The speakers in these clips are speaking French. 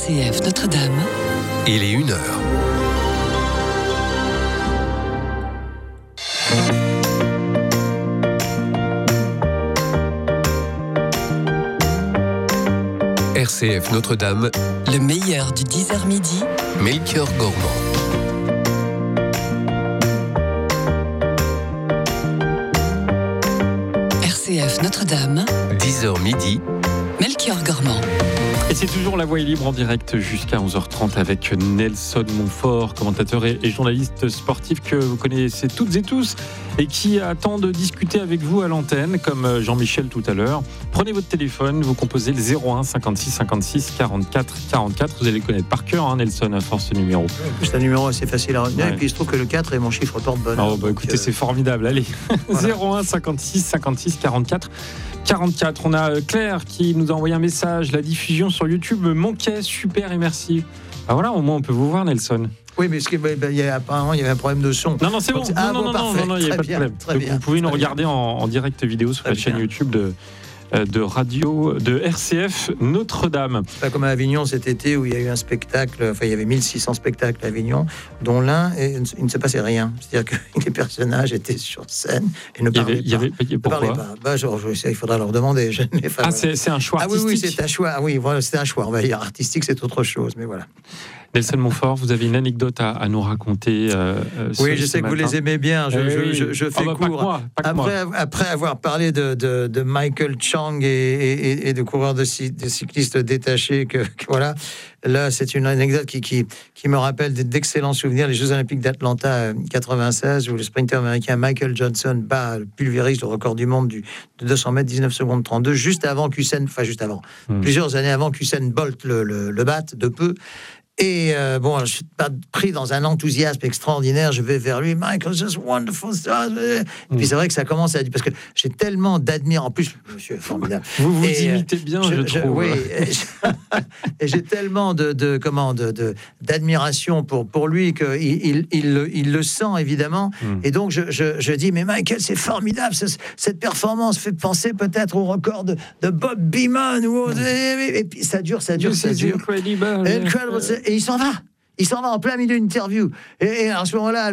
RCF Notre-Dame. Il est 1h. RCF Notre-Dame, Le meilleur du 10h midi. Melchior Gormand. RCF Notre-Dame, 10h midi. Melchior Gormand. Et c'est toujours La Voix est libre en direct jusqu'à 11h30 avec Nelson Montfort, commentateur et journaliste sportif que vous connaissez toutes et tous et qui attend de discuter avec vous à l'antenne, comme Jean-Michel tout à l'heure. Prenez votre téléphone, vous composez le 01 56 56 44 44. Vous allez le connaître par cœur, Nelson, à force ce numéro. C'est un numéro assez facile à retenir. Ouais. Et puis il se trouve que le 4 est mon chiffre porte-bonheur. Écoutez, c'est formidable. Allez, Voilà. 01 56 56 44 44. On a Claire qui nous a envoyé un message. La diffusion sur YouTube me manquait. Super et merci. Ah voilà, au moins on peut vous voir, Nelson. Oui, mais apparemment il y avait un problème de son. Non, c'est bon. Non, parfait. il n'y a pas de problème. Très bien. Vous pouvez nous Très bien. regarder en direct vidéo sur Très la chaîne bien. YouTube de radio de RCF Notre-Dame. C'est pas comme à Avignon cet été où il y a eu un spectacle, enfin il y avait 1600 spectacles à Avignon, dont l'un, il ne se passait rien. C'est-à-dire que les personnages étaient sur scène et ne parlaient pas. Ne parlaient Pourquoi pas. Il faudra leur demander. C'est un choix Ah artistique. oui, c'est un choix. Ah oui, voilà, c'est un choix. On va dire artistique, c'est autre chose, mais voilà. Nelson Montfort, vous avez une anecdote à nous raconter. Oui, je sais que vous les aimez bien. Je fais court. Après avoir parlé de Michael Chang et de coureurs de cyclistes détachés, voilà, là c'est une anecdote qui me rappelle d'excellents souvenirs. Les Jeux Olympiques d'Atlanta 96, où le sprinter américain Michael Johnson pulvérise le record du monde de 200 mètres 19 secondes 32, plusieurs années avant qu'Usain Bolt le batte de peu. Et je suis pas pris dans un enthousiasme extraordinaire. Je vais vers lui, Michael, just wonderful. Et puis c'est vrai que ça commence à dire, parce que j'ai tellement d'admiration. En plus, monsieur est formidable. Vous imitez bien, je trouve. Oui, et j'ai tellement d'admiration pour lui qu'il le sent évidemment. Et donc je dis, mais Michael, c'est formidable. Cette performance fait penser peut-être au record de Bob Beamon. Et puis ça dure. Incredible. Et il s'en va. Il s'en va en plein milieu d'une interview. Et à ce moment-là,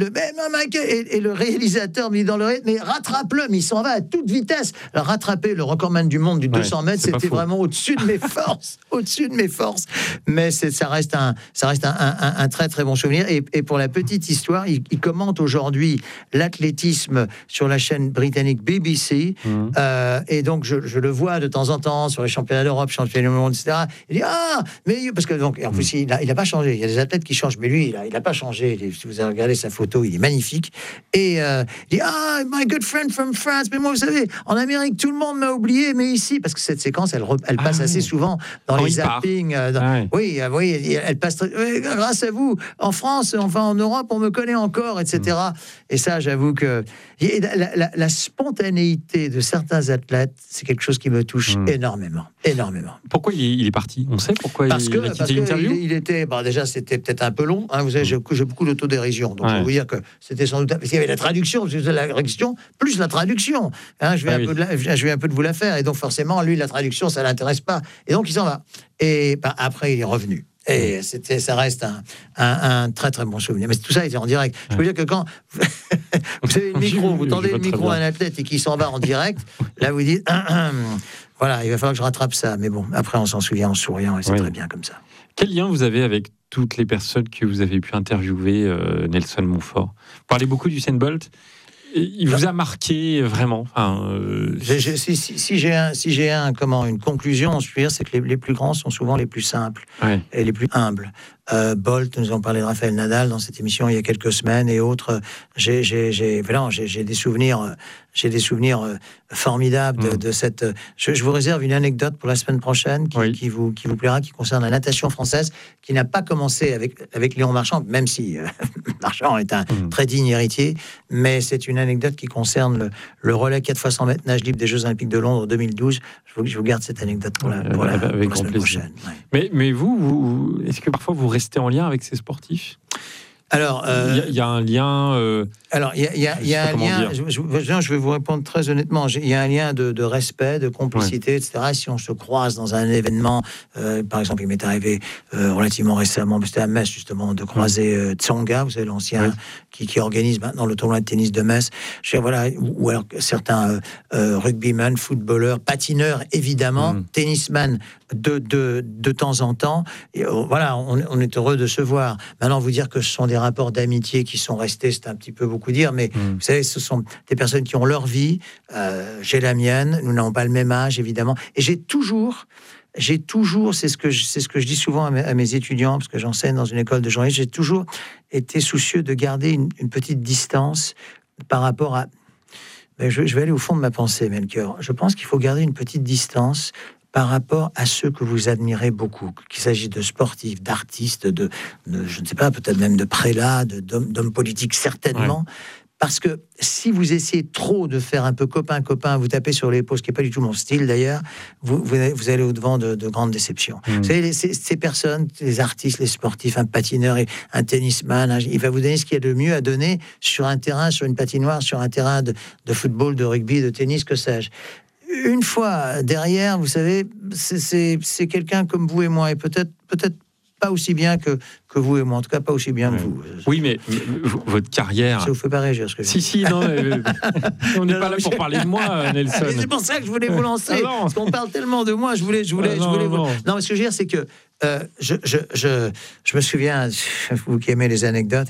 et le réalisateur me dit dans l'oreille, mais rattrape-le, mais il s'en va à toute vitesse. Alors, rattraper le recordman du monde du 200 mètres, c'était vraiment au-dessus de mes forces. Au-dessus de mes forces. Mais ça reste un très, très bon souvenir. Et pour la petite histoire, il commente aujourd'hui l'athlétisme sur la chaîne britannique BBC. Et donc, je le vois de temps en temps sur les championnats d'Europe, championnats du monde, etc. Il dit, parce que donc, en plus, il n'a pas changé. Il y a des athlètes qui changent, mais lui, il n'a pas changé. Si vous avez regardé sa photo, il est magnifique. Et il dit, my good friend from France. Mais moi, vous savez, en Amérique, tout le monde m'a oublié, mais ici, parce que cette séquence, elle passe assez souvent dans les zappings. Oui, elle passe. Grâce à vous, en France, enfin en Europe, on me connaît encore, etc. Et ça, j'avoue que la spontanéité de certains athlètes, c'est quelque chose qui me touche énormément. Pourquoi il est parti ? On sait pourquoi il a quitté l'interview ? Il était, déjà, c'était peut-être un peu long. Vous savez, j'ai beaucoup d'autodérision. Donc, je vais vous dire que c'était sans doute... Parce qu'il y avait la traduction, la traduction, plus la traduction. Je vais un peu de vous la faire. Et donc, forcément, lui, la traduction, ça ne l'intéresse pas. Et donc, il s'en va. Et après, il est revenu. Et ça reste un très très bon souvenir. Mais tout ça était en direct. Je veux dire que quand vous avez le micro, vous tendez le micro à un athlète et qu'il s'en va en direct, là vous dites voilà, il va falloir que je rattrape ça. Mais bon, après on s'en souvient en souriant et c'est très bien comme ça. Quel lien vous avez avec toutes les personnes que vous avez pu interviewer, Nelson Montfort ? Vous parlez beaucoup du Usain Bolt. Il vous a marqué vraiment. Si j'ai une conclusion, je veux dire, c'est que les plus grands sont souvent les plus simples et les plus humbles. Bolt, nous avons parlé de Raphaël Nadal dans cette émission il y a quelques semaines et autres. J'ai des souvenirs formidables de cette. Je vous réserve une anecdote pour la semaine prochaine qui vous plaira, qui concerne la natation française, qui n'a pas commencé avec Léon Marchand, même si Marchand est un très digne héritier, mais c'est une anecdote qui concerne le relais 4x100 mètres nage libre des Jeux Olympiques de Londres 2012. Je vous garde cette anecdote pour la semaine prochaine. Mais vous, est-ce que parfois vous restez en lien avec ces sportifs ? Alors, Il y a un lien. Alors, il y a un lien, je vais vous répondre très honnêtement, il y a un lien de respect, de complicité, etc. Si on se croise dans un événement, par exemple, il m'est arrivé relativement récemment, c'était à Metz justement, de croiser Tsonga, vous savez, l'ancien qui organise maintenant le tournoi de tennis de Metz, voilà, ou alors certains rugbymen, footballeurs, patineurs, évidemment, tennisman de temps en temps. Et, voilà, on est heureux de se voir. Maintenant, vous dire que ce sont des rapports d'amitié qui sont restés, c'est un petit peu beaucoup dire, mais vous savez, ce sont des personnes qui ont leur vie. J'ai la mienne, nous n'avons pas le même âge, évidemment. Et j'ai toujours, c'est ce que je dis souvent à mes étudiants, parce que j'enseigne dans une école de journalisme, j'ai toujours été soucieux de garder une petite distance par rapport à... Je vais aller au fond de ma pensée, Melchior. Je pense qu'il faut garder une petite distance par rapport à ceux que vous admirez beaucoup, qu'il s'agisse de sportifs, d'artistes, de je ne sais pas, peut-être même de prélats, d'hommes politiques, certainement. Parce que si vous essayez trop de faire un peu copain-copain, vous tapez sur l'épaule, ce qui n'est pas du tout mon style d'ailleurs, vous allez au-devant de grandes déceptions. Vous savez, ces personnes, les artistes, les sportifs, un patineur, un tennisman, il va vous donner ce qu'il y a de mieux à donner sur un terrain, sur une patinoire, sur un terrain de football, de rugby, de tennis, que sais-je. Une fois derrière, vous savez, c'est quelqu'un comme vous et moi, et peut-être pas aussi bien que vous et moi, en tout cas pas aussi bien que vous. Oui, mais votre carrière... Ça vous fait pas réagir, ce que je dis. Si, non, on n'est pas là pour parler de moi, Nelson. C'est pour ça que je voulais vous lancer, parce qu'on parle tellement de moi, je voulais vous... Non, mais ce que je veux dire, c'est que je me souviens, vous qui aimez les anecdotes,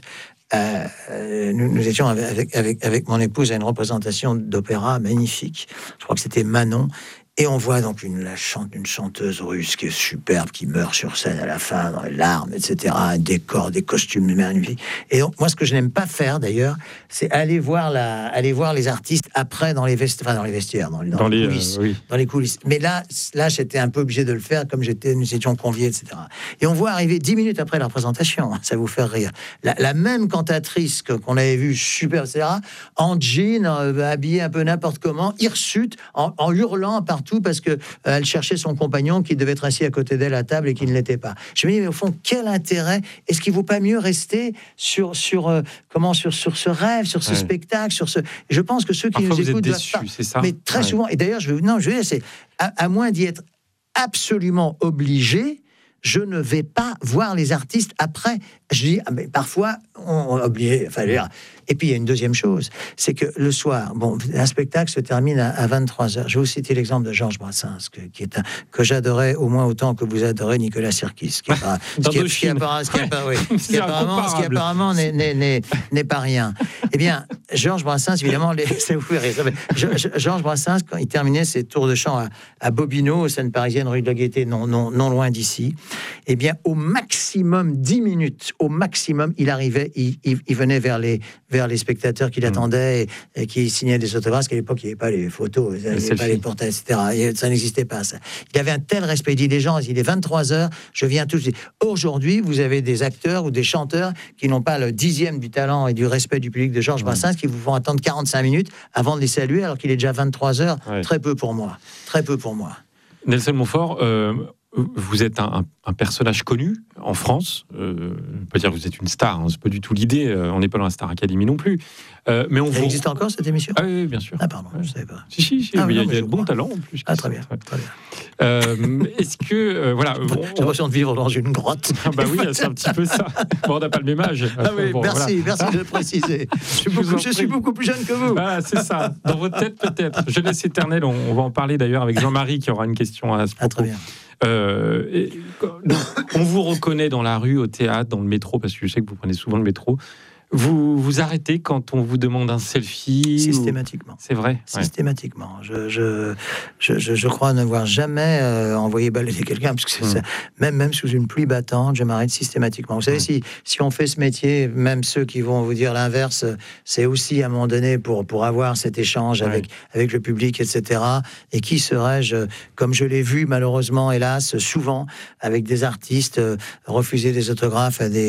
nous étions avec mon épouse à une représentation d'opéra magnifique. Je crois que c'était Manon. Et on voit donc une chanteuse russe qui est superbe, qui meurt sur scène à la fin, dans les larmes, etc. Un décor, des costumes magnifiques. Et donc, moi, ce que je n'aime pas faire, d'ailleurs, c'est aller voir les artistes après dans les vestiaires, dans les coulisses. Dans les coulisses. Mais là, j'étais un peu obligé de le faire, comme nous étions conviés, etc. Et on voit arriver 10 minutes après la représentation, ça vous fait rire, la même cantatrice qu'on avait vue, super, etc., en jean, habillée un peu n'importe comment, hirsute, en hurlant partout, parce que elle cherchait son compagnon qui devait être assis à côté d'elle à table et qui ne l'était pas. Je me dis, mais au fond, quel intérêt? Est-ce qu'il ne vaut pas mieux rester sur ce rêve, sur ce spectacle, sur ce... Je pense que ceux qui Parfois nous écoutent doivent pas... c'est ça mais très souvent, et d'ailleurs, je veux dire, c'est à moins d'y être absolument obligé, je ne vais pas voir les artistes après. Je dis, mais parfois, on est obligé. Et puis, il y a une deuxième chose, c'est que le soir, un spectacle se termine à 23h. Je vais vous citer l'exemple de Georges Brassens, que j'adorais au moins autant que vous adorez Nicolas Sirkis, ce qui apparemment n'est pas rien. Eh bien, Georges Brassens, évidemment, ça vous fait rire. Georges Brassens, quand il terminait ses tours de chant à Bobino, aux scènes parisiennes, rue de la Gaîté, non loin d'ici, eh bien, au maximum 10 minutes, il arrivait, il venait vers les spectateurs qui l'attendaient et qui signaient des autographes, parce qu'à l'époque, il n'y avait pas les photos, il n'y avait pas les portraits, etc. Ça n'existait pas, ça. Il avait un tel respect. Il dit, les gens, il est 23h, je viens tous. Aujourd'hui, vous avez des acteurs ou des chanteurs qui n'ont pas le 10e du talent et du respect du public de Georges Brassens, qui vous font attendre 45 minutes avant de les saluer, alors qu'il est déjà 23h. Très peu pour moi. Nelson Montfort, vous êtes un personnage connu en France. Je ne veux pas dire que vous êtes une star, c'est pas du tout l'idée. On n'est pas dans la Star Academy non plus. Mais ça existe encore, cette émission? Ah oui, bien sûr. Ah pardon, je ne savais pas. Si, il y a de bons talents en plus. Ah, très bien. Est-ce que... voilà, j'ai l'impression de vivre dans une grotte. Bah oui, c'est un petit peu ça. On n'a pas le même âge. Merci de le préciser. Je suis beaucoup plus jeune que vous. Voilà, c'est ça. Dans votre tête, peut-être. Jeunesse éternelle, on va en parler d'ailleurs avec Jean-Marie qui aura une question à ce propos. Très bien. On vous reconnaît dans la rue, au théâtre, dans le métro, parce que je sais que vous prenez souvent le métro. Vous arrêtez quand on vous demande un selfie? Systématiquement. C'est vrai. Systématiquement. Je crois n'avoir jamais envoyé balader quelqu'un, parce que c'est ça. Même sous une pluie battante, je m'arrête systématiquement. Vous savez, si on fait ce métier, même ceux qui vont vous dire l'inverse, c'est aussi à un moment donné pour avoir cet échange avec le public, etc. Et qui serais-je, comme je l'ai vu malheureusement, hélas, souvent, avec des artistes refuser des autographes à des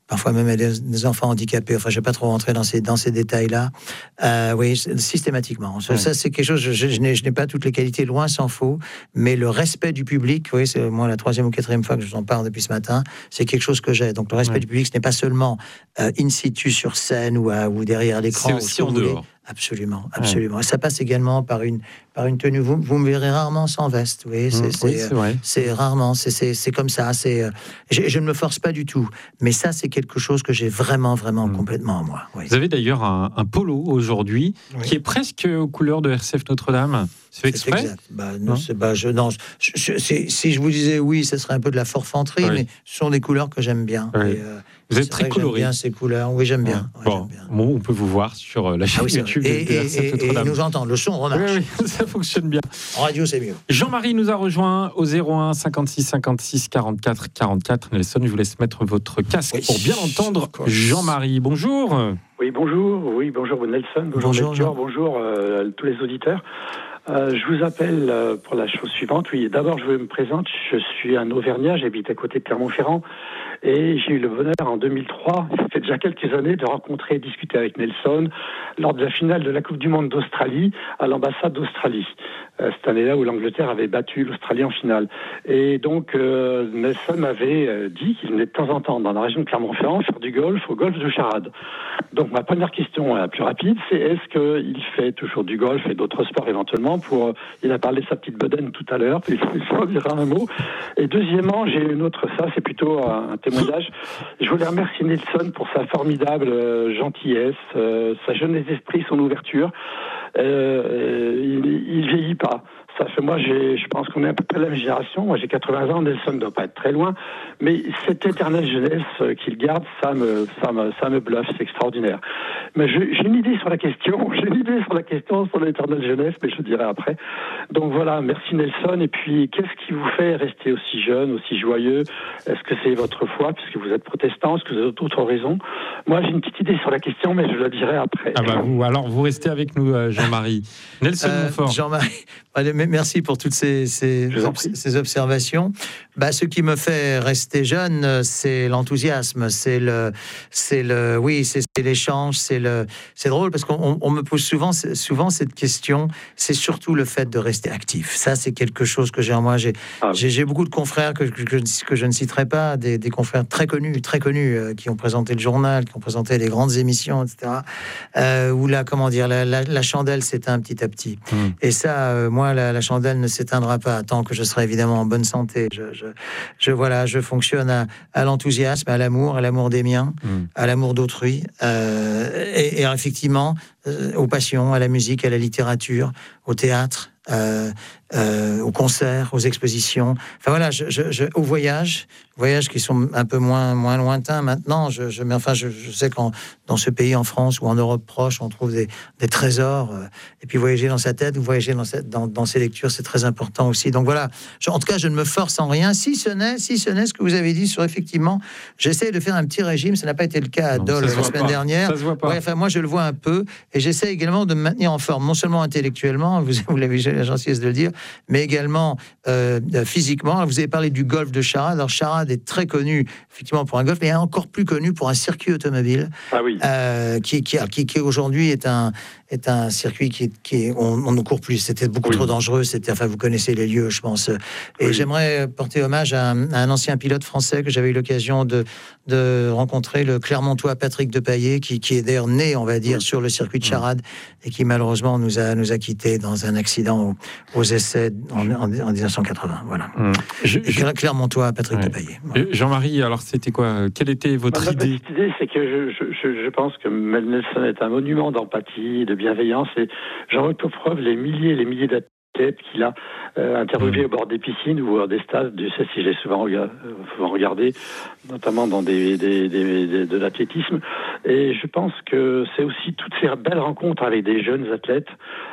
parfois même des enfants handicapés. Enfin, je ne vais pas trop rentrer dans ces détails-là. Oui, systématiquement. Ça, c'est quelque chose, je n'ai pas toutes les qualités, loin s'en faut, mais le respect du public, oui, c'est moi la 3e ou 4e fois que je vous en parle depuis ce matin, c'est quelque chose que j'ai. Donc le respect du public, ce n'est pas seulement in situ sur scène ou derrière l'écran. C'est aussi en dehors. Absolument. Et ça passe également par une tenue. Vous me verrez rarement sans veste. Oui, c'est vrai. C'est rarement. C'est comme ça. Je ne me force pas du tout. Mais ça, c'est quelque chose que j'ai vraiment complètement en moi. Oui. Vous avez d'ailleurs un polo aujourd'hui qui est presque aux couleurs de RCF Notre-Dame. C'est exprès. Exact. Si je vous disais oui, ce serait un peu de la forfanterie, mais ce sont des couleurs que j'aime bien. Oui. Vous êtes très coloré. J'aime bien ces couleurs. Oui, j'aime bien. Bon, on peut vous voir sur la chaîne YouTube de RCF Notre-Dame. Et nous entendre. Le son remarche. Oui, ça fonctionne bien. En radio, c'est mieux. Jean-Marie nous a rejoint au 01 56 56 44 44. Nelson, je vous laisse mettre votre casque pour bien entendre Jean-Marie. Bonjour. Oui, bonjour. Oui, bonjour Nelson. Bonjour Melchior. Bonjour tous les auditeurs. Je vous appelle pour la chose suivante. Oui, d'abord, je me présente. Je suis un Auvergnat. J'habite à côté de Clermont-Ferrand. Et j'ai eu le bonheur en 2003, ça fait déjà quelques années, de rencontrer et discuter avec Nelson lors de la finale de la Coupe du Monde d'Australie à l'ambassade d'Australie. Cette année-là où l'Angleterre avait battu l'Australie en finale. Et donc Nelson m'avait dit qu'il venait de temps en temps dans la région de Clermont-Ferrand faire du golf au golf de Charade. Donc ma première question, la plus rapide, c'est est-ce qu'il fait toujours du golf et d'autres sports éventuellement il a parlé de sa petite bedaine tout à l'heure, puis il s'en dira un mot. Et deuxièmement, j'ai une autre, ça c'est plutôt un témoignage. Je voulais remercier Nelson pour sa formidable gentillesse, sa jeunesse d'esprit, son ouverture. Il vieillit pas. Ça fait, moi, je pense qu'on est à peu près la même génération. Moi, j'ai 80 ans. Nelson ne doit pas être très loin. Mais cette éternelle jeunesse qu'il garde, ça me bluffe. C'est extraordinaire. Mais j'ai une idée sur la question. Sur l'éternelle jeunesse, mais je le dirai après. Donc voilà, merci Nelson. Et puis, qu'est-ce qui vous fait rester aussi jeune, aussi joyeux? Est-ce que c'est votre foi, puisque vous êtes protestant? Est-ce que vous avez d'autres raisons? Moi, j'ai une petite idée sur la question, mais je la dirai après. Alors, vous restez avec nous, Jean-Marie. Nelson Montfort. Jean-Marie, merci pour toutes ces observations. Ce qui me fait rester jeune, c'est l'enthousiasme, c'est l'échange, c'est drôle parce qu'on me pose souvent cette question. C'est surtout le fait de rester actif. Ça, c'est quelque chose que j'ai en moi. J'ai beaucoup de confrères que je ne citerai pas, des confrères très connus, qui ont présenté le journal, qui ont présenté les grandes émissions, etc. Où la chandelle s'éteint petit à petit. Et ça, moi, la chandelle ne s'éteindra pas tant que je serai évidemment en bonne santé. Je fonctionne à l'enthousiasme, à l'amour des miens, à l'amour d'autrui, et effectivement aux passions, à la musique, à la littérature, au théâtre, aux concerts, aux expositions. Enfin voilà, aux voyages qui sont un peu moins lointains maintenant. Je sais qu'en dans ce pays, en France ou en Europe proche, on trouve des trésors. Et puis voyager dans sa tête, ou voyager dans ses lectures, c'est très important aussi. Donc voilà, en tout cas, je ne me force en rien, si ce n'est ce que vous avez dit sur effectivement, j'essaie de faire un petit régime. Ça n'a pas été le cas à Dole la semaine dernière. Ça se voit pas. Moi, je le vois un peu, et j'essaie également de me maintenir en forme, non seulement intellectuellement, vous l'avez, j'ai la gentillesse de le dire, mais également physiquement. Vous avez parlé du golf de Charade. Alors Charade est très connu effectivement pour un golf, mais encore plus connu pour un circuit automobile. Ah oui. Qui aujourd'hui est un circuit on ne court plus. C'était beaucoup trop dangereux. Vous connaissez les lieux, je pense. Et j'aimerais porter hommage à un ancien pilote français que j'avais eu l'occasion de rencontrer, le Clermontois Patrick Depailler, qui est d'ailleurs né, on va dire, sur le circuit de Charade, et qui malheureusement nous a quittés dans un accident aux essais en 1980. Voilà. Clermontois Patrick Depailler. Voilà. Jean-Marie, alors c'était quoi? Quelle était votre idée? Ma petite idée, c'est que je pense que Nelson est un monument d'empathie, de bienveillance, et j'en veux pour preuve les milliers d'athlètes qu'il a interviewés au bord des piscines ou des stades. Je sais si j'ai souvent regardé, notamment dans de l'athlétisme. Et je pense que c'est aussi toutes ces belles rencontres avec des jeunes athlètes.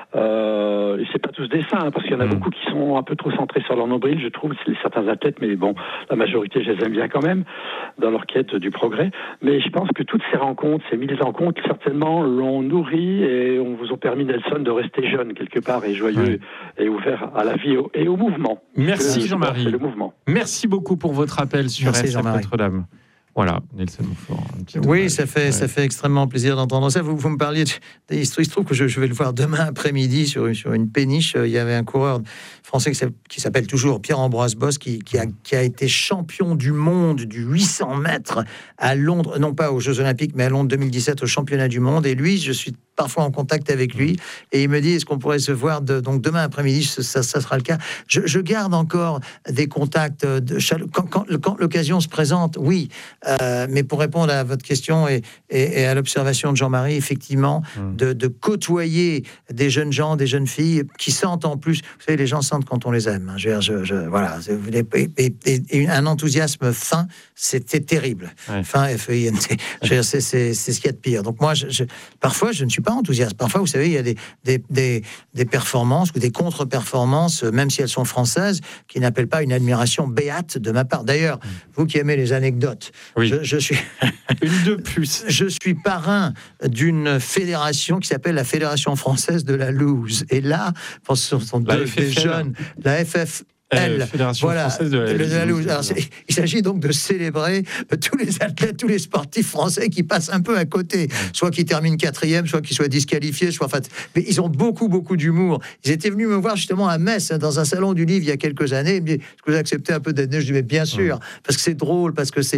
Et c'est pas tous des saints, parce qu'il y en a beaucoup qui sont un peu trop centrés sur leur nombril, je trouve, c'est certains athlètes, mais bon, la majorité, je les aime bien quand même, dans leur quête du progrès. Mais je pense que toutes ces rencontres, ces milliers de rencontres, certainement l'ont nourri et vous ont permis, Nelson, de rester jeune quelque part, et joyeux, et ouvert à la vie et au mouvement. Merci Jean-Marie. C'est le mouvement. Merci beaucoup pour votre appel sur RCF Notre-Dame. Voilà, Nelson Montfort. Oui, ça fait extrêmement plaisir d'entendre ça. Vous me parliez, il se trouve que je vais le voir demain après-midi sur une péniche. Il y avait un coureur français qui s'appelle toujours Pierre-Ambroise Bosse, qui a été champion du monde du 800 mètres à Londres, non pas aux Jeux Olympiques, mais à Londres 2017 au championnat du monde. Et lui, je suis parfois en contact avec lui, et il me dit, est-ce qu'on pourrait se voir donc demain après-midi, ça sera le cas. Je garde encore des contacts quand l'occasion se présente, oui. Mais pour répondre à votre question et à l'observation de Jean-Marie, effectivement, de côtoyer des jeunes gens, des jeunes filles qui sentent en plus, vous savez, les gens sentent quand on les aime. Voilà, et un enthousiasme fin, c'était terrible. Ouais. Fin, F-E-I-N-T. C'est ce qu'il y a de pire. Donc moi, parfois, je ne suis pas enthousiaste. Parfois, vous savez, il y a des performances ou des contre-performances, même si elles sont françaises, qui n'appellent pas une admiration béate de ma part. D'ailleurs, vous qui aimez les anecdotes, oui. Je suis une de plus. Je suis parrain d'une fédération qui s'appelle la Fédération française de la loose. Et là, ce sont des jeunes, la FF. Fédération française de la loose. Alors, il s'agit donc de célébrer tous les athlètes, tous les sportifs français qui passent un peu à côté, soit qui terminent 4e, soit qui soient disqualifiés, mais ils ont beaucoup d'humour. Ils étaient venus me voir justement à Metz, dans un salon du livre il y a quelques années. Ils me disent, est-ce que vous acceptez un peu d'être né? Je dis, mais bien sûr, parce que c'est drôle, parce que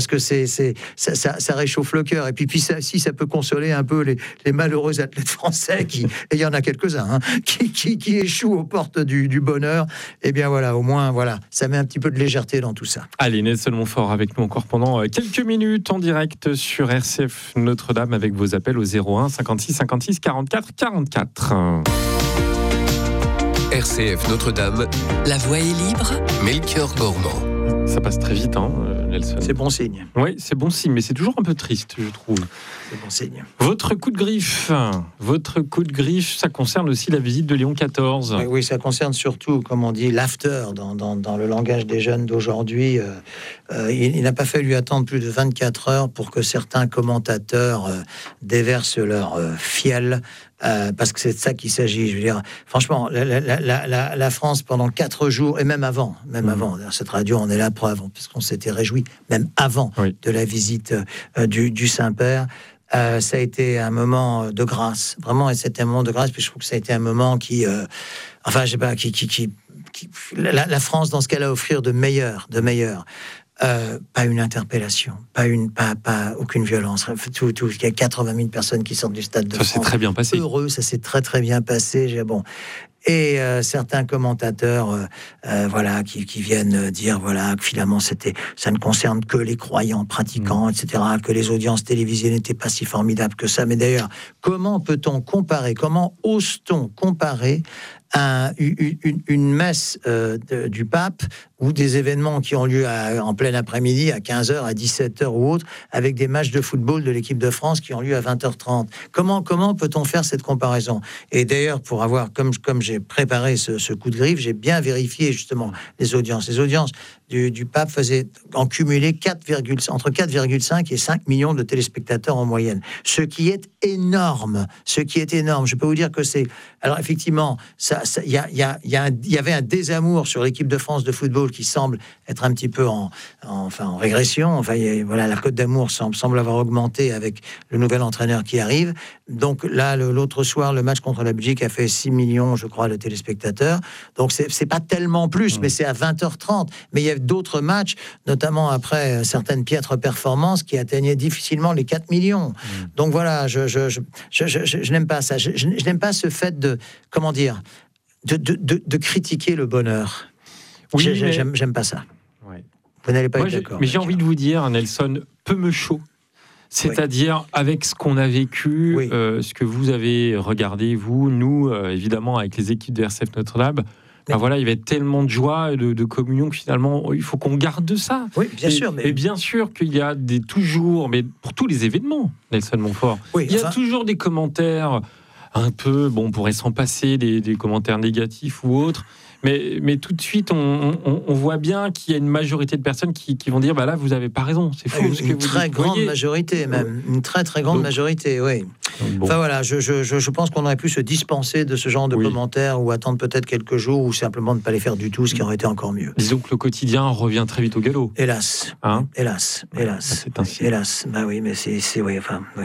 ça réchauffe le cœur. Et puis si ça peut consoler un peu les malheureux athlètes français et il y en a quelques-uns, qui échouent aux portes du bonheur. Eh bien voilà, au moins, ça met un petit peu de légèreté dans tout ça. Allez, Nelson Montfort avec nous encore pendant quelques minutes en direct sur RCF Notre-Dame avec vos appels au 01 56 56 44 44. RCF Notre-Dame. La voix est libre. Melchior Gormand. Ça passe très vite, Nelson. C'est bon signe. Oui, c'est bon signe, mais c'est toujours un peu triste, je trouve. C'est bon signe. Votre coup de griffe, ça concerne aussi la visite de Léon XIV. Oui, ça concerne surtout, comme on dit, l'after, dans le langage des jeunes d'aujourd'hui. Il n'a pas fallu attendre plus de 24 heures pour que certains commentateurs déversent leur fiel. Parce que c'est de ça qu'il s'agit. Je veux dire, franchement, la France pendant 4 jours et même avant, cette radio en est la preuve, parce qu'on s'était réjoui même avant de la visite du Saint-Père. Ça a été un moment de grâce, vraiment, et c'était un moment de grâce. Puis je trouve que ça a été un moment qui, la France dans ce qu'elle a à offrir de meilleur. Pas une interpellation, pas aucune violence. Il y a 80 000 personnes qui sortent du stade de France. Ça s'est très bien passé. Heureux, ça s'est très très bien passé. Et certains commentateurs, qui viennent dire que finalement ça ne concerne que les croyants pratiquants, etc., que les audiences télévisées n'étaient pas si formidables que ça. Mais d'ailleurs, comment ose-t-on comparer une messe du pape ou des événements qui ont lieu en plein après-midi à 15h, à 17h ou autre, avec des matchs de football de l'équipe de France qui ont lieu à 20h30. Comment peut-on faire cette comparaison? Et d'ailleurs, pour avoir, comme j'ai préparé ce coup de griffe, j'ai bien vérifié justement les audiences. Les audiences du pape faisaient en cumulé entre 4,5 et 5 millions de téléspectateurs en moyenne. Ce qui est énorme. Je peux vous dire que c'est... Alors effectivement, il y avait un désamour sur l'équipe de France de football qui semble être un petit peu en régression. La cote d'amour semble avoir augmenté avec le nouvel entraîneur qui arrive. Donc là, l'autre soir, le match contre la Belgique a fait 6 millions, je crois, de téléspectateurs. Donc c'est pas tellement plus, mais c'est à 20h30. Mais il y a d'autres matchs, notamment après certaines piètres performances, qui atteignaient difficilement les 4 millions. Donc voilà, je n'aime pas ça. Je n'aime pas ce fait de critiquer le bonheur. Oui, j'aime pas ça. Ouais. Vous n'allez pas être d'accord. Mais j'ai envie de vous dire, Nelson, peu me chaud. C'est-à-dire, avec ce qu'on a vécu, ce que vous avez regardé, nous, évidemment, avec les équipes de RCF Notre-Dame, il y avait tellement de joie et de communion que finalement, il faut qu'on garde ça. Oui, bien sûr. Et bien sûr qu'il y a toujours, mais pour tous les événements, Nelson Montfort, il y a toujours des commentaires un peu, on pourrait s'en passer, des commentaires négatifs ou autres, Mais tout de suite, on voit bien qu'il y a une majorité de personnes qui vont dire, bah là, vous n'avez pas raison, c'est faux. Une très grande majorité, même. Une très, très grande majorité, oui. Bon. Enfin voilà, je pense qu'on aurait pu se dispenser de ce genre de commentaires ou attendre peut-être quelques jours ou simplement ne pas les faire du tout, ce qui aurait été encore mieux. Disons que le quotidien revient très vite au galop. Hélas. Hélas. C'est ainsi. Hélas. Bah oui, mais c'est oui.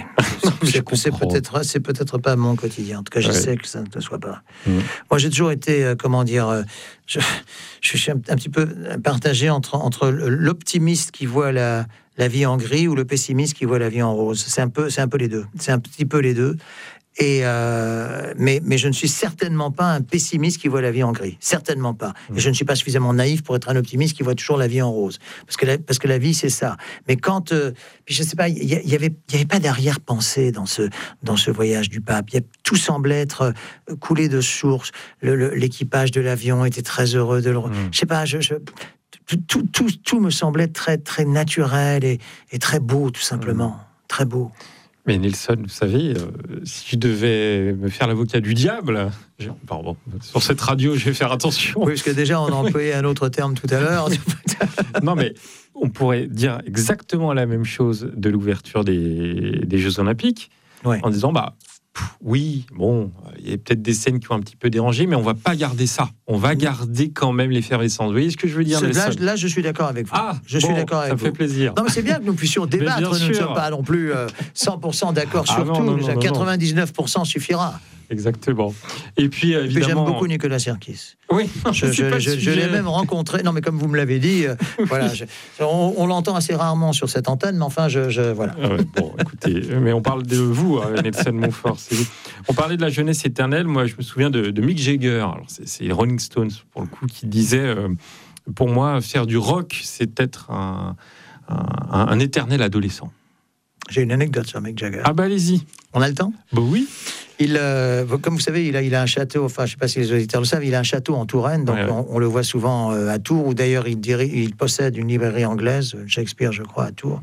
C'est peut-être pas mon quotidien. En tout cas, je sais que ça ne le soit pas. Moi, j'ai toujours été, je suis un petit peu partagé entre l'optimiste qui voit la vie en gris ou le pessimiste qui voit la vie en rose. C'est un peu les deux. C'est un petit peu les deux. Mais je ne suis certainement pas un pessimiste qui voit la vie en gris. Certainement pas. Et je ne suis pas suffisamment naïf pour être un optimiste qui voit toujours la vie en rose. Parce que la vie, c'est ça. Mais quand... puis je sais pas, il y avait pas d'arrière-pensée dans ce voyage du pape. Tout semblait être coulé de source. L'équipage de l'avion était très heureux de le... Je sais pas, tout me semblait très, très naturel et très beau, tout simplement. Très beau. Mais Nelson, vous savez, si je devais me faire l'avocat du diable, pardon, sur cette radio, je vais faire attention. Oui, parce que déjà, on a employé un autre terme tout à l'heure. Non, mais on pourrait dire exactement la même chose de l'ouverture des Jeux Olympiques, en disant, oui, bon, il y a peut-être des scènes qui ont un petit peu dérangé, mais on va pas garder ça. On va garder quand même l'effervescence. Vous voyez ce que je veux dire, Nelson ? Là, je suis d'accord avec vous. Je suis d'accord avec vous. Ça me fait plaisir. Non, mais c'est bien que nous puissions débattre. Nous ne sommes pas non plus 100% d'accord sur tout. 99% suffira. Exactement. Et puis, évidemment... j'aime beaucoup Nicolas Sirkis. Oui. Je l'ai même rencontré. Non, mais comme vous me l'avez dit, voilà. On l'entend assez rarement sur cette antenne, mais enfin, voilà. Bon, écoutez, mais on parle de vous, Nelson Montfort. On parlait de la jeunesse éternelle. Moi, je me souviens de Mick Jagger. Alors, c'est les Rolling Stones, pour le coup, qui disait, pour moi, faire du rock, c'est être un éternel adolescent. J'ai une anecdote sur Mick Jagger. Allez-y. On a le temps ? Oui. Comme vous savez, il a un château, enfin je ne sais pas si les auditeurs le savent, il a un château en Touraine, donc on le voit souvent à Tours, où d'ailleurs il possède une librairie anglaise, Shakespeare je crois, à Tours.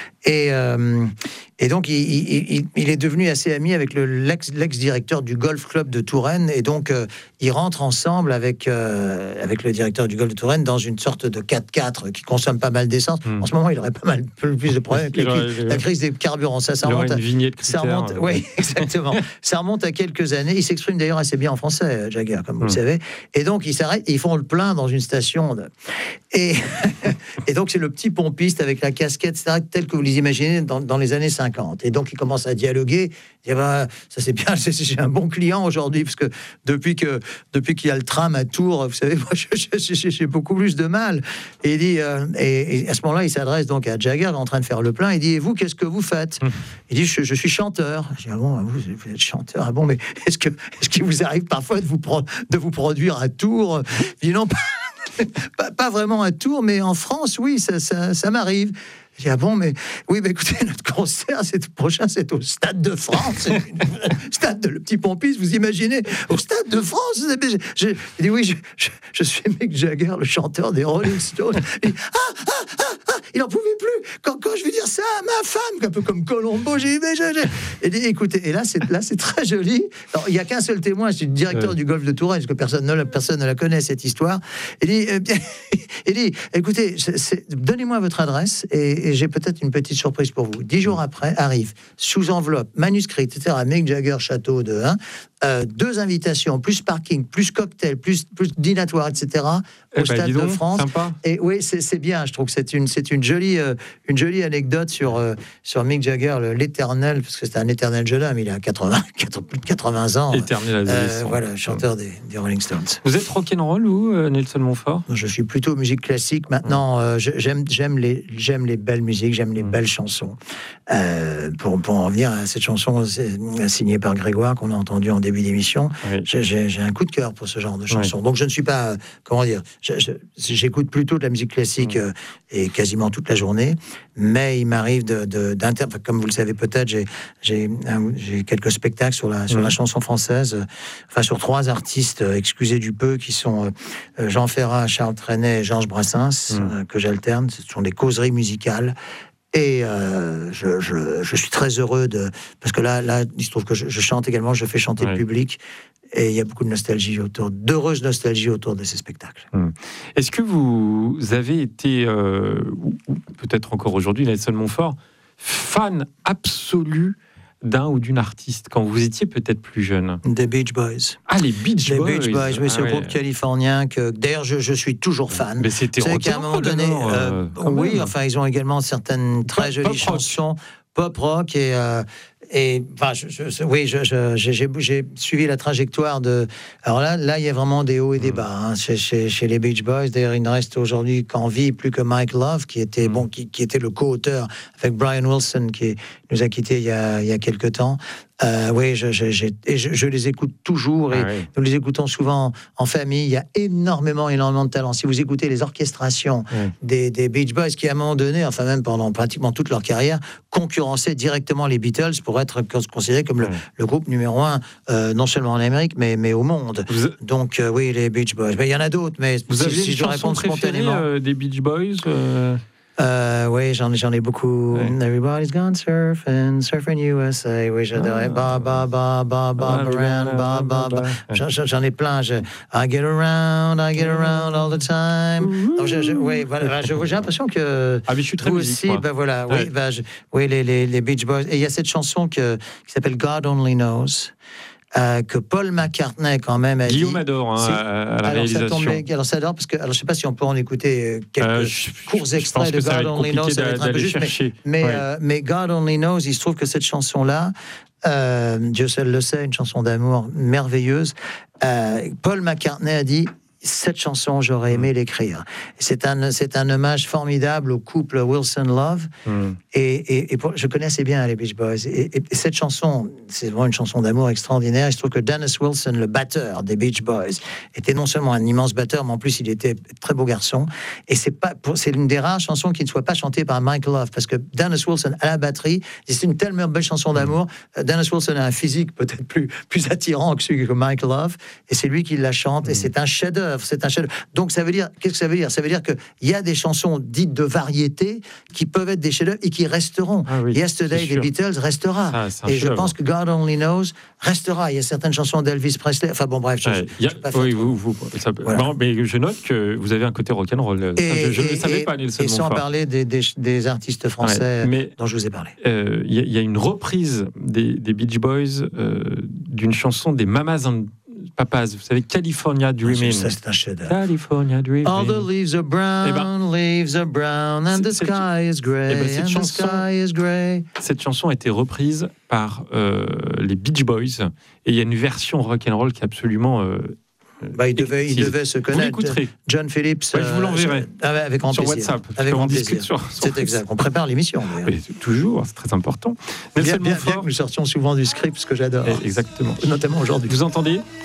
Et donc il est devenu assez ami avec l'ex-directeur du golf club de Touraine, et donc ils rentrent ensemble avec le directeur du golf de Touraine dans une sorte de 4x4 qui consomme pas mal d'essence. En ce moment, il aurait pas mal plus de problèmes avec la crise des carburants. Ça remonte à une vignette critère. Oui, exactement. Ça remonte à quelques années. Il s'exprime d'ailleurs assez bien en français, Jagger, comme vous le savez. Et donc, ils s'arrêtent et ils font le plein dans une station. Et donc, c'est le petit pompiste avec la casquette, etc., tel que vous les imaginez dans les années 50. Et donc, il commence à dialoguer. Il dit, ça c'est bien, j'ai un bon client aujourd'hui, parce que depuis qu'il y a le tram à Tours, vous savez, moi, j'ai beaucoup plus de mal. Et il dit, et à ce moment-là, il s'adresse donc à Jagger, en train de faire le plein. Il dit, et vous, qu'est-ce que vous faites ? Il dit, je suis chanteur. Je dis, ah bon, vous êtes chanteur. Ah bon, mais est-ce qu'il vous arrive parfois de vous produire à Tours ? Il dit, non, pas vraiment à Tours, mais en France, oui, ça m'arrive. Je dis, ah bon, mais écoutez, notre concert, prochain, c'est au Stade de France. Stade de le petit pompiste, vous imaginez, au Stade de France. Il dit, oui, je suis Mick Jagger, le chanteur des Rolling Stones. Il dit, il n'en pouvait plus. Quand je vais dire ça à ma femme, un peu comme Colombo, j'ai dit, il dit, écoutez, et là, c'est très joli. Alors, il n'y a qu'un seul témoin, c'est le directeur du golf de Touraine, parce que personne ne la connaît, cette histoire. Il dit, écoutez, donnez-moi votre adresse et j'ai peut-être une petite surprise pour vous. 10 jours après, arrive, sous enveloppe, manuscrit, etc., Mick Jagger, château de 2 invitations, plus parking, plus cocktail, plus dînatoire, etc., au Stade de France. Sympa. Et oui, c'est bien, je trouve que c'est une jolie anecdote sur Mick Jagger, l'éternel, parce que c'est un éternel jeune homme, il a plus de 80 ans. Éternel adolescent. Voilà, chanteur des Rolling Stones. Vous êtes rock'n'roll, vous, Nelson Montfort ? Je suis plutôt musique classique. Maintenant, j'aime les belles musiques, j'aime les belles chansons. Pour en revenir à cette chanson signée par Grégoire, qu'on a entendue en début d'émission, j'ai un coup de cœur pour ce genre de chansons. Donc je ne suis pas, j'écoute plutôt de la musique classique et quasiment toute la journée, mais il m'arrive comme vous le savez peut-être, j'ai quelques spectacles sur la chanson française, sur 3 artistes, excusez du peu, qui sont Jean Ferrat, Charles Trenet et Georges Brassens, que j'alterne. Ce sont des causeries musicales. Et je suis très heureux parce que là, il se trouve que je chante également, je fais chanter le public. Et il y a beaucoup d'heureuse nostalgie autour de ces spectacles. Est-ce que vous avez été, ou peut-être encore aujourd'hui, Nelson Montfort, fan absolu d'un ou d'une artiste quand vous étiez peut-être plus jeune? Des Beach Boys. Ah, les Beach Boys. Les Beach Boys, oui, c'est un groupe californien que, d'ailleurs, je suis toujours fan. Mais c'était qu'à un moment donné, oui, enfin, ils ont également certaines très jolies chansons pop rock et enfin, j'ai suivi la trajectoire de. Alors là, il y a vraiment des hauts et des bas chez les Beach Boys. D'ailleurs, il ne reste aujourd'hui qu'en vie plus que Mike Love, qui était qui était le co-auteur avec Brian Wilson, qui nous a quittés il y a quelque temps. Oui, je les écoute toujours et nous les écoutons souvent en famille. Il y a énormément de talent. Si vous écoutez les orchestrations des Beach Boys, qui à un moment donné, enfin même pendant pratiquement toute leur carrière, concurrençaient directement les Beatles pour être considérés comme le groupe numéro 1, non seulement en Amérique, mais au monde. Donc oui, les Beach Boys. Mais il y en a d'autres, mais vous avez si une je chanson préférée des Beach Boys oui, j'en ai beaucoup. Everybody's gone surfing USA. Oui, j'adorais. Ba ba ba ba ba around, ba ba ba. J'en ai plein. I get around all the time. Donc, oui, voilà. J'ai l'impression que mais je suis très vous musique, aussi, moi. Voilà. Oui, les Beach Boys. Et il y a cette chanson qui s'appelle God Only Knows. Que Paul McCartney quand même a Guillaume dit. adore à la réalisation. Alors ça adore parce que je ne sais pas si on peut en écouter quelques courts extraits de God Only Knows, ça va être un peu juste, mais God Only Knows, il se trouve que cette chanson-là, Dieu seul le sait, une chanson d'amour merveilleuse. Paul McCartney a dit: cette chanson, j'aurais aimé l'écrire. C'est un hommage formidable au couple Wilson-Love. Je connais assez bien les Beach Boys. Et cette chanson, c'est vraiment une chanson d'amour extraordinaire. Il se trouve que Dennis Wilson, le batteur des Beach Boys, était non seulement un immense batteur, mais en plus, il était un très beau garçon. Et c'est une des rares chansons qui ne soit pas chantée par Mike Love, parce que Dennis Wilson à la batterie, c'est une tellement belle chanson d'amour. Dennis Wilson a un physique peut-être plus attirant que celui que Mike Love, et c'est lui qui la chante, et c'est un chef-d'œuvre. Donc ça veut dire, qu'est-ce que ça veut dire? Ça veut dire qu'il y a des chansons dites de variété qui peuvent être des chefs-d'œuvre et qui resteront. Yesterday des Beatles restera. Et je pense que God Only Knows restera. Il y a certaines chansons d'Elvis Presley. Enfin bon, bref. Mais je note que vous avez un côté rock'n'roll. Je ne le savais pas, Nelson Montfort. Et sans parler des artistes français dont je vous ai parlé. Il y a une reprise des Beach Boys d'une chanson des Mamas and Papas, vous savez, California Dreaming. Ça, c'est un chef-d'œuvre. California Dreaming. All the leaves are brown, and the sky is grey, Cette chanson a été reprise par les Beach Boys, et il y a une version rock'n'roll qui est absolument... il devait se connaître. John Phillips. Je vous l'enverrai. Avec grand sur plaisir. WhatsApp. Avec grand plaisir. C'est exact. On prépare l'émission. Toujours, c'est très important. Bien que nous sortions souvent du script, ce que j'adore. Exactement. Notamment aujourd'hui. Vous entendez ?